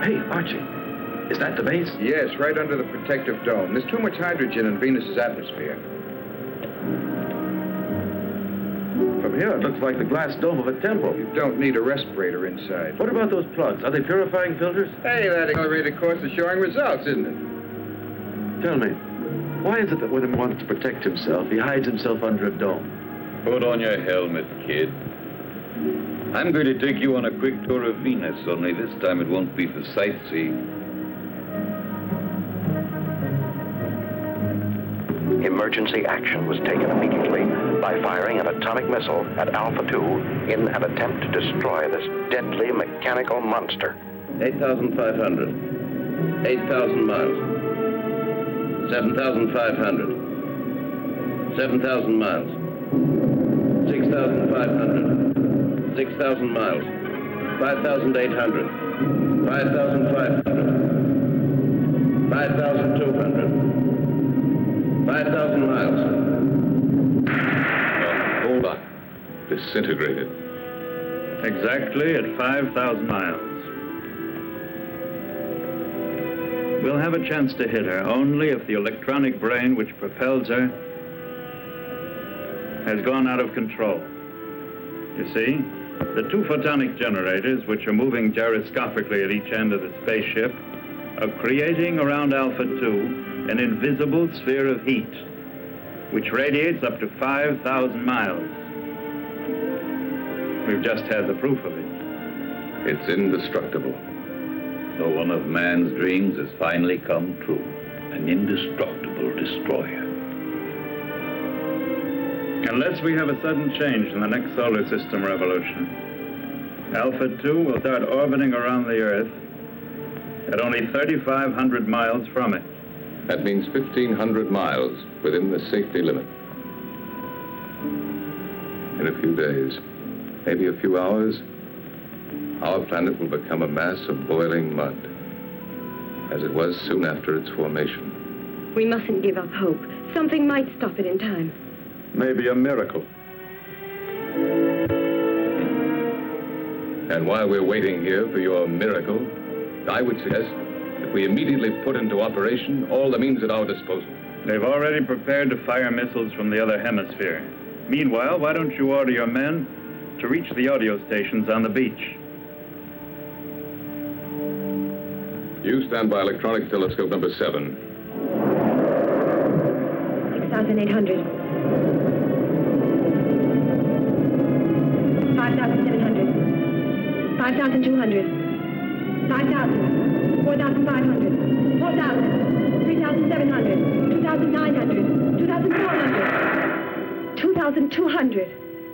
Hey, Archie, is that the base? Yes, right under the protective dome. There's too much hydrogen in Venus's atmosphere. From here, it looks like the glass dome of a temple. You don't need a respirator inside. What about those plugs? Are they purifying filters? Hey, that accelerated course is showing results, isn't it? Tell me, why is it that when he wants to protect himself, he hides himself under a dome? Put on your helmet, kid. I'm going to take you on a quick tour of Venus, only this time it won't be for sightseeing. Emergency action was taken immediately by firing an atomic missile at Alpha 2 in an attempt to destroy this deadly mechanical monster. 8,500. 8,000 miles. 7,500. 7,000 miles. 6,500. 6,000 miles. 5,800. 5,500. 5,200. 5,000 miles. Hold on. Disintegrated. Exactly at 5,000 miles. We'll have a chance to hit her only if the electronic brain which propels her has gone out of control. You see, the two photonic generators, which are moving gyroscopically at each end of the spaceship, are creating around Alpha 2 an invisible sphere of heat, which radiates up to 5,000 miles. We've just had the proof of it. It's indestructible. So one of man's dreams has finally come true. An indestructible destroyer. Unless we have a sudden change in the next solar system revolution, Alpha 2 will start orbiting around the Earth at only 3,500 miles from it. That means 1,500 miles within the safety limit. In a few days, maybe a few hours, our planet will become a mass of boiling mud, as it was soon after its formation. We mustn't give up hope. Something might stop it in time. Maybe a miracle. And while we're waiting here for your miracle, I would suggest that we immediately put into operation all the means at our disposal. They've already prepared to fire missiles from the other hemisphere. Meanwhile, why don't you order your men to reach the audio stations on the beach? You stand by electronic telescope number 7. 6,800. 5,700. 5,200. 5,000. 4,500. 4,000. 3,700. 2,900. 2,400. 2,200.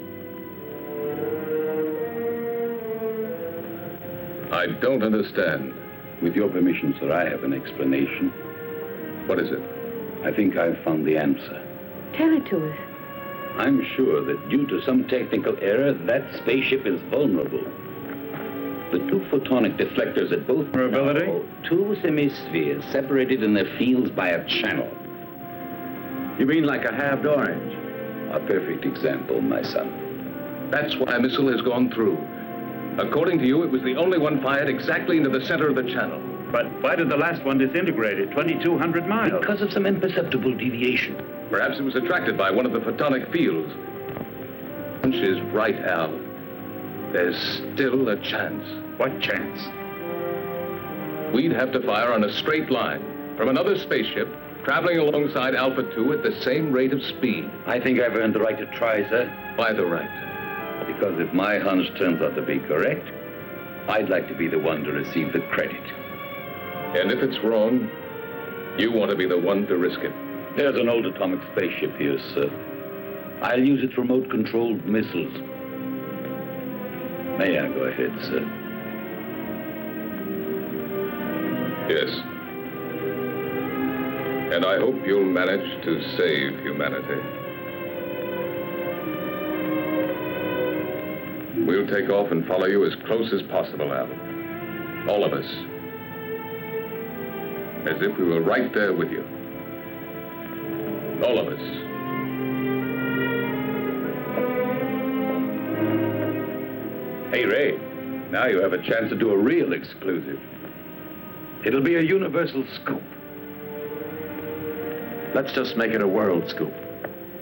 I don't understand. With your permission, sir, I have an explanation. What is it? I think I've found the answer. Tell it to us. I'm sure that due to some technical error, that spaceship is vulnerable. The two photonic deflectors at both... Vulnerability? Two semispheres separated in their fields by a channel. You mean like a halved orange? A perfect example, my son. That's why a missile has gone through. According to you, it was the only one fired exactly into the center of the channel. But why did the last one disintegrate at 2,200 miles? Because of some imperceptible deviation. Perhaps it was attracted by one of the photonic fields. Hunch is right, Al. There's still a chance. What chance? We'd have to fire on a straight line from another spaceship traveling alongside Alpha 2 at the same rate of speed. I think I've earned the right to try, sir. Why the right? Because if my hunch turns out to be correct, I'd like to be the one to receive the credit. And if it's wrong, you want to be the one to risk it. There's an old atomic spaceship here, sir. I'll use its remote-controlled missiles. May I go ahead, sir? Yes. And I hope you'll manage to save humanity. We'll take off and follow you as close as possible, Al. All of us. As if we were right there with you. All of us. Hey, Ray. Now you have a chance to do a real exclusive. It'll be a universal scoop. Let's just make it a world scoop.